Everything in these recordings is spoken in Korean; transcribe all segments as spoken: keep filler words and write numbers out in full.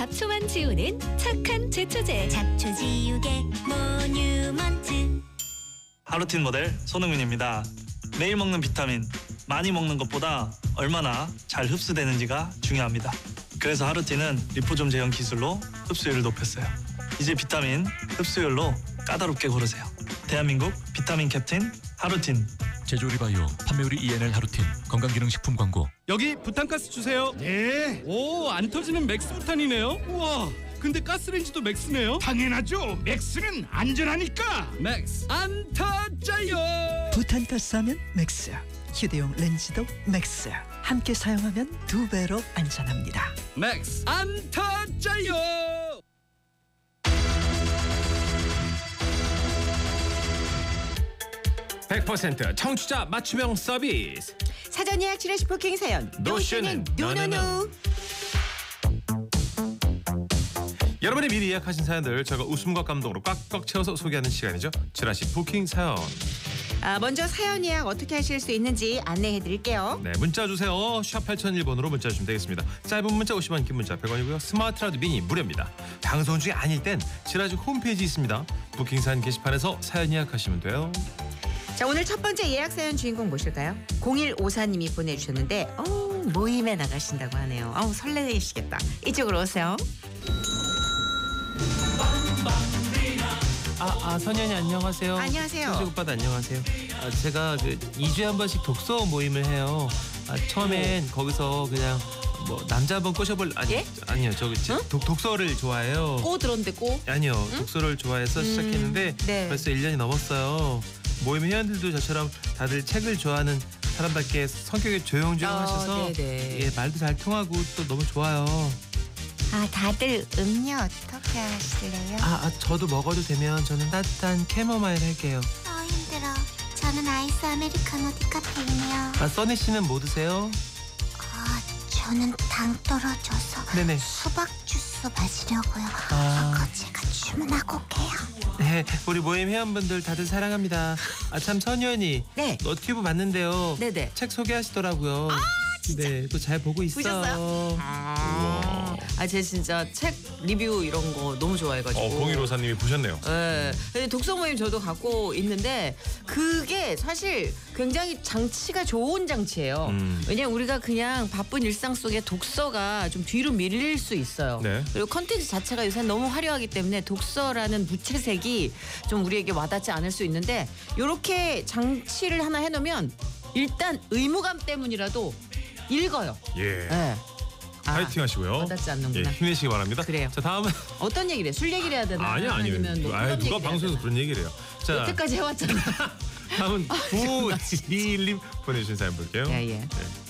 잡초만 지우는 착한 제초제. 잡초 지우개 모뉴먼트. 하루틴 모델 손흥민입니다. 매일 먹는 비타민, 많이 먹는 것보다 얼마나 잘 흡수되는지가 중요합니다. 그래서 하루틴은 리포좀 제형 기술로 흡수율을 높였어요. 이제 비타민 흡수율로 까다롭게 고르세요. 대한민국 비타민 캡틴 하루틴. 제조리 바이오 판매율이 이엔엘 하루틴 건강기능식품 광고. 여기 부탄가스 주세요. 네. 오, 안 터지는 맥스 부탄이네요. 우와, 근데 가스레인지도 맥스네요. 당연하죠. 맥스는 안전하니까. 맥스 안 터져요. 부탄가스 하면 맥스, 휴대용 렌즈도 맥스. 함께 사용하면 두 배로 안전합니다. 맥스 안 터져요. 백 퍼센트 청취자 맞춤형 서비스. 사전 예약 지라시 포킹 사연. 노쇼는 노쇼는 노노노. 여러분이 미리 예약하신 사연들 저희가 웃음과 감동으로 꽉꽉 채워서 소개하는 시간이죠. 지라시 부킹 사연. 아, 먼저 사연 예약 어떻게 하실 수 있는지 안내해 드릴게요. 네, 문자 주세요. 샵 팔공공일 번으로 문자 주시면 되겠습니다. 짧은 문자 오십 원, 긴 문자 백 원이고요. 스마트 라디오 미니 무료입니다. 방송 중이 아닐 땐 지라시 홈페이지 있습니다. 부킹 사연 게시판에서 사연 예약하시면 돼요. 자, 오늘 첫 번째 예약 사연 주인공 모실까요? 공일오사님이 보내주셨는데 어, 모임에 나가신다고 하네요. 어우, 설레시겠다. 이쪽으로 오세요. 아, 아 선현이 안녕하세요. 안녕하세요. 현식 오빠도 안녕하세요. 아, 제가 그 이 주에 한 번씩 독서 모임을 해요. 아, 처음엔 거기서 그냥 뭐 남자 한번 꼬셔볼 아니 예? 아니요 저기 응? 독 독서를 좋아해요. 꼬 들었는데 꼬? 아니요 응? 독서를 좋아해서 음, 시작했는데 네. 벌써 일 년이 넘었어요. 모임 회원들도 저처럼 다들 책을 좋아하는 사람답게 성격이 조용조용하셔서 어, 네네. 예, 말도 잘 통하고 또 너무 좋아요. 아, 다들 음료 어떻게 하실래요? 아, 아 저도 먹어도 되면 저는 따뜻한 캐모마일 할게요. 아, 힘들어. 저는 아이스 아메리카노 디카페인이요. 아, 써니 씨는 뭐 드세요? 아, 저는 당 떨어져서 네네. 수박 주스 마시려고요. 아. 그거 제가 주문하고 올게요. 네, 우리 모임 회원분들 다들 사랑합니다. 아, 참 선현이. 네. 너튜브 봤는데요. 네네. 책 소개하시더라고요. 아, 진짜. 네, 또 잘 보고 있어. 보셨어요? 아, 아, 제 진짜 책 리뷰 이런 거 너무 좋아해가지고. 어, 공일오사님이 보셨네요. 네. 근데 독서 모임 저도 갖고 있는데 그게 사실 굉장히 장치가 좋은 장치예요. 음. 왜냐면 우리가 그냥 바쁜 일상 속에 독서가 좀 뒤로 밀릴 수 있어요. 네. 그리고 컨텐츠 자체가 요새 너무 화려하기 때문에 독서라는 무채색이 좀 우리에게 와닿지 않을 수 있는데 이렇게 장치를 하나 해놓으면 일단 의무감 때문이라도 읽어요. 예. 네. 아, 파이팅 하시고요. 와닿지 않는구나. 예, 힘내시기 바랍니다. 그래요. 자, 다음은 어떤 얘기를 해? 술 얘기를 해야 되나? 아니요, 아니요. 아니면 뭐 아니, 그런 누가 얘기를 해야 방송에서 되나? 그런 얘기를 해요. 자, 여태까지 해왔잖아. 다음은 구이일님 보내주신 사연 볼게요. 예, 예. 네.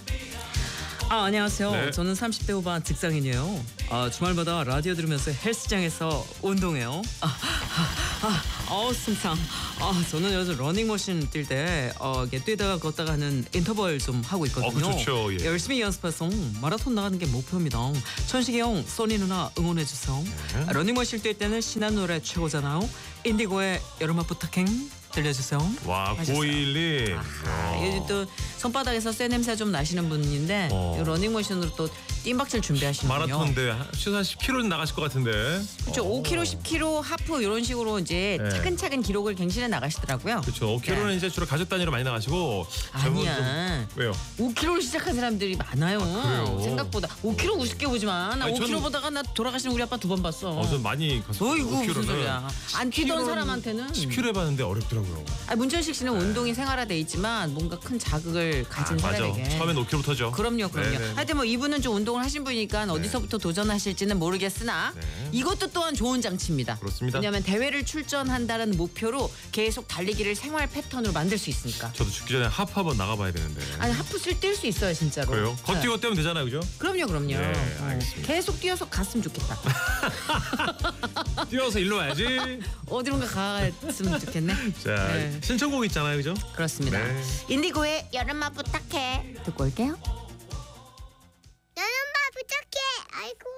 아, 안녕하세요. 네. 저는 삼십 대 후반 직장인이에요. 아, 주말마다 라디오 들으면서 헬스장에서 운동해요. 아, 아, 아, 어, 승상. 아, 저는 요즘 러닝머신 뛸 때 어, 이게 뛰다가 걷다가 하는 인터벌 좀 하고 있거든요. 어, 그 좋죠. 예. 열심히 연습해서 마라톤 나가는 게 목표입니다. 천식이 형, 써니 누나 응원해 주세요. 네. 아, 러닝머신 뛸 때는 신한 노래 최고잖아요. 인디고의 여름아 부탁행 들려주세요. 와, 하셨어요. 구이일님. 아, 요즘 또 손바닥에서 쇠 냄새 좀 나시는 분인데 어. 이 러닝머신으로 또 뜀박질 준비하시는군요. 마라톤인데 최소 한 십 킬로미터 나가실 것 같은데. 그렇죠. 어. 오 킬로미터, 십 킬로미터 하프 이런 식으로 이제 네. 차근차근 기록을 갱신해 나가시더라고요. 그렇죠. 오 킬로미터는 네. 이제 주로 가족 단위로 많이 나가시고. 젊은 아니야. 좀- 왜요? 오 킬로미터로 시작한 사람들이 많아요. 그래요? 생각보다. 오 킬로미터 우습게 보지만 나 아니, 오 킬로미터 저는- 보다가 나 돌아가시는 우리 아빠 두 번 봤어. 어, 전 많이 갔어요. 어이구 무슨 오 킬로미터는. 소리야. 안 뛰던 사람한테는. 십 킬로미터 해봤는데 어렵더라고요. 아, 문천식 씨는 운동이 생활화돼 있지만 뭔가 큰 자극을 가진 아, 맞아. 사람에게. 처음엔 오 킬로미터죠. 그럼요, 그럼요. 네네. 하여튼 뭐 이분은 좀 운동을 하신 분이니까 어디서부터 도전하실지는 모르겠으나 네. 이것도 또한 좋은 장치입니다. 그렇습니다. 왜냐하면 대회를 출전한다는 목표로 계속 달리기를 생활 패턴으로 만들 수 있으니까. 저도 죽기 전에 하프 한번 나가봐야 되는데. 아니 하프를 뛸 수 있어요, 진짜로. 그래요? 걷뛰고 뛰면 되잖아요, 그죠? 그럼요, 그럼요. 네, 어, 알겠습니다. 계속 뛰어서 갔으면 좋겠다. 뛰어서 일로 와야지. 어디론가 갔으면 좋겠네. 자, 네. 신청곡 있잖아요, 그죠? 그렇습니다. 네. 인디고의 여름아 부탁해 듣고 올게요. 여름아 부탁해. 아이고.